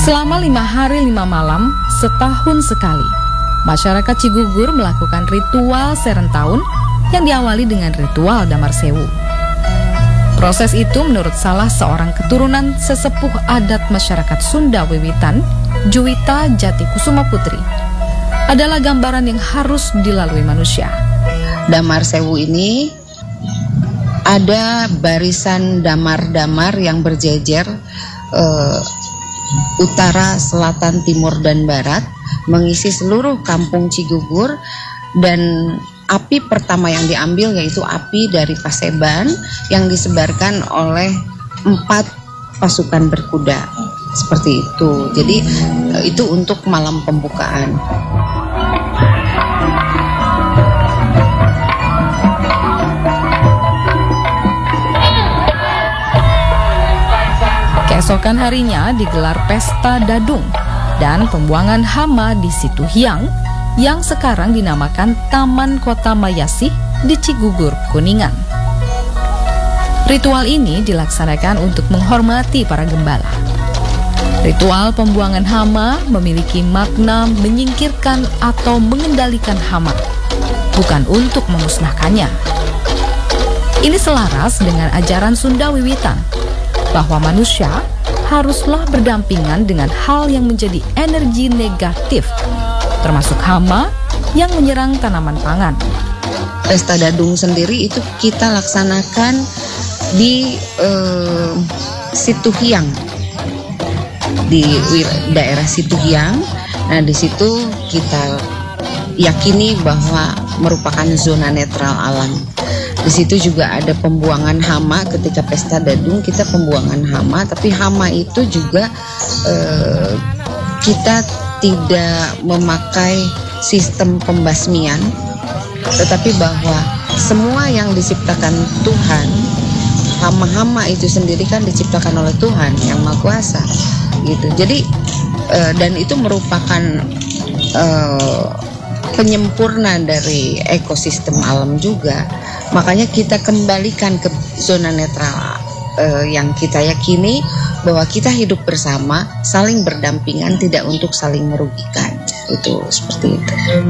Selama 5 hari 5 malam, setahun sekali, masyarakat Cigugur melakukan ritual serentahun yang diawali dengan ritual Damar Sewu. Proses itu menurut salah seorang keturunan sesepuh adat masyarakat Sunda Wiwitan, Juwita Jati Kusuma Putri, adalah gambaran yang harus dilalui manusia. Damar Sewu ini ada barisan damar-damar yang berjejer utara, selatan, timur, dan barat, mengisi seluruh kampung Cigugur. Dan api pertama yang diambil yaitu api dari Paseban yang disebarkan oleh 4 pasukan berkuda. Seperti itu. Jadi itu untuk malam pembukaan. Keesokan harinya digelar pesta dadung dan pembuangan hama di Situ Hyang yang sekarang dinamakan Taman Kota Mayasih di Cigugur, Kuningan. Ritual ini dilaksanakan untuk menghormati para gembala. Ritual pembuangan hama memiliki makna menyingkirkan atau mengendalikan hama, bukan untuk memusnahkannya. Ini selaras dengan ajaran Sunda Wiwitan, bahwa manusia haruslah berdampingan dengan hal yang menjadi energi negatif, termasuk hama yang menyerang tanaman pangan. Pesta dadung sendiri itu kita laksanakan di Situ Hyang, di daerah Situ Hyang. Nah, di situ kita yakini bahwa merupakan zona netral alam. Di situ juga ada pembuangan hama. Ketika pesta dadung kita pembuangan hama, tapi hama itu juga kita tidak memakai sistem pembasmian, tetapi bahwa semua yang diciptakan Tuhan, hama-hama itu sendiri kan diciptakan oleh Tuhan yang Maha Kuasa, gitu. Jadi dan itu merupakan penyempurna dari ekosistem alam juga. Makanya kita kembalikan ke zona netral yang kita yakini bahwa kita hidup bersama, saling berdampingan, tidak untuk saling merugikan. Itu seperti itu.